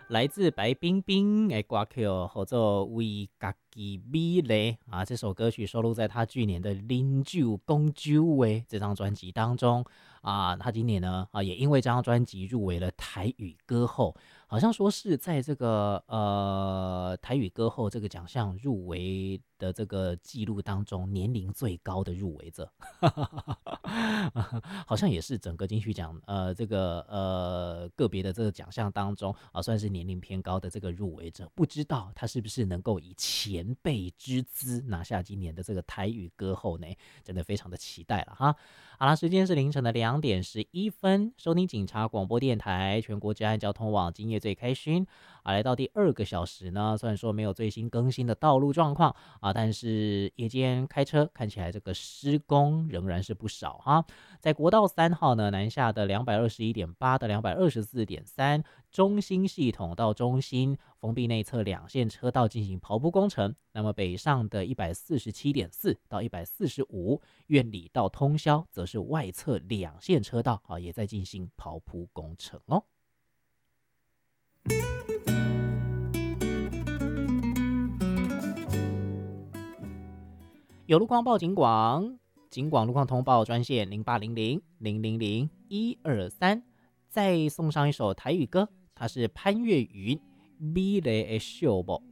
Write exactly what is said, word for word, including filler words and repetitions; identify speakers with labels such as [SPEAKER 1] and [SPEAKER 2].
[SPEAKER 1] 来自白冰冰诶歌曲叫做为家己美丽啊，这首歌曲收录在他去年的《啉酒讲酒话》这张专辑当中啊。他今年呢啊也因为这张专辑入围了台语歌后，好像说是在这个呃台语歌后这个奖项入围的这个记录当中年龄最高的入围者，好像也是整个金曲奖呃这个呃个别的这个奖项当中啊算是年龄偏高的这个入围者，不知道他是不是能够以前辈之姿拿下今年的这个台语歌后呢？真的非常的期待了哈。好啦，时间是凌晨的两点十一分，收听警察广播电台全国治安交通网，今夜最开心啊，来到第二个小时呢。虽然说没有最新更新的道路状况啊，但是夜间开车看起来这个施工仍然是不少哈。在国道三号呢，南下的两百二十一点八到两百二十四点三，中心系统到中心封闭内侧两线车道进行刨铺工程。那么北上的一百四十七点四到一百四十五，院里到通霄则是外侧两线车道啊，也在进行刨铺工程哦。有路况报警广，警广路况通报专线零八零零零零零一二三。再送上一首台语歌，它是潘越云《美丽的小木》。